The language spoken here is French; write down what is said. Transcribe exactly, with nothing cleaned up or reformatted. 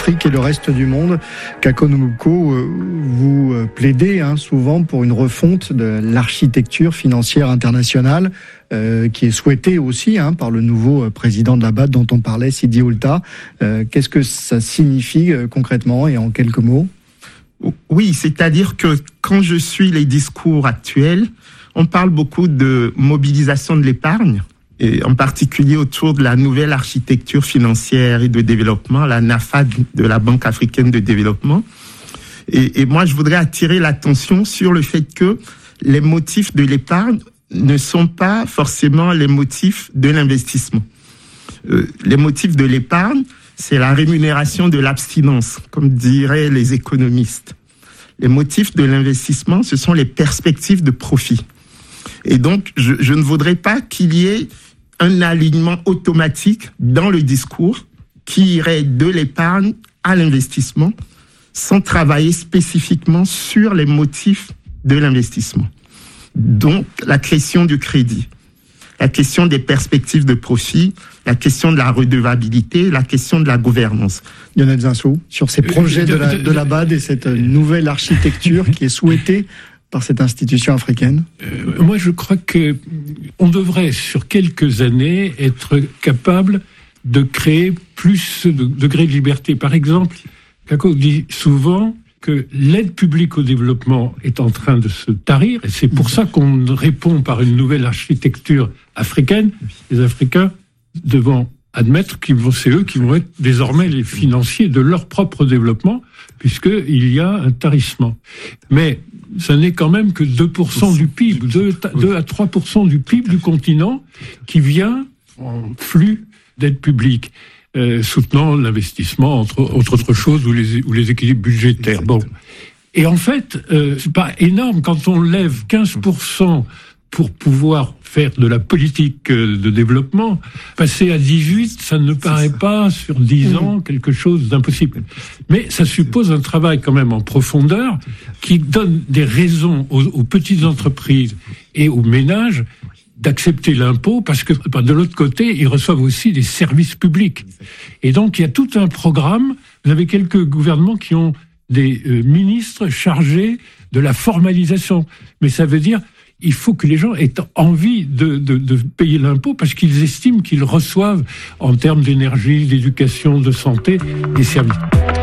l'Afrique et le reste du monde. Kako Numubko, vous plaidez hein, souvent pour une refonte de l'architecture financière internationale euh, qui est souhaitée aussi hein, par le nouveau président de la B A D dont on parlait, Sidi Oulta. Euh, qu'est-ce que ça signifie euh, concrètement et en quelques mots ? Oui, c'est-à-dire que quand je suis les discours actuels, on parle beaucoup de mobilisation de l'épargne, et en particulier autour de la nouvelle architecture financière et de développement, la NAFAD de la Banque africaine de développement. Et, et moi, je voudrais attirer l'attention sur le fait que les motifs de l'épargne ne sont pas forcément les motifs de l'investissement. Euh, les motifs de l'épargne, c'est la rémunération de l'abstinence, comme diraient les économistes. Les motifs de l'investissement, ce sont les perspectives de profit. Et donc, je, je ne voudrais pas qu'il y ait un alignement automatique dans le discours qui irait de l'épargne à l'investissement sans travailler spécifiquement sur les motifs de l'investissement. Donc, la question du crédit, la question des perspectives de profit, la question de la redevabilité, la question de la gouvernance. Lionel Zinsou, sur ces projets de la, de la B A D et cette nouvelle architecture qui est souhaitée par cette institution africaine ? euh, Moi, je crois que on devrait, sur quelques années, être capable de créer plus de degrés de liberté. Par exemple, Kako dit souvent que l'aide publique au développement est en train de se tarir, et c'est pour ça qu'on répond par une nouvelle architecture africaine. Les Africains devant admettre que c'est eux qui vont être désormais les financiers de leur propre développement, puisqu'il y a un tarissement. Mais ça n'est quand même que deux pour cent du P I B, deux à trois pour cent du P I B du continent qui vient en flux d'aide publique, euh, soutenant l'investissement, entre, entre autres choses, ou les, ou les équilibres budgétaires. Bon. Et en fait, euh, c'est pas énorme quand on lève quinze pour cent pour pouvoir faire de la politique de développement. Passer à dix-huit, ça ne paraît pas sur dix ans quelque chose d'impossible. Mais ça suppose un travail quand même en profondeur qui donne des raisons aux, aux petites entreprises et aux ménages d'accepter l'impôt, parce que de l'autre côté, ils reçoivent aussi des services publics. Et donc, il y a tout un programme. Vous avez quelques gouvernements qui ont des euh, ministres chargés de la formalisation. Mais ça veut dire il faut que les gens aient envie de, de, de payer l'impôt parce qu'ils estiment qu'ils reçoivent, en termes d'énergie, d'éducation, de santé, des services.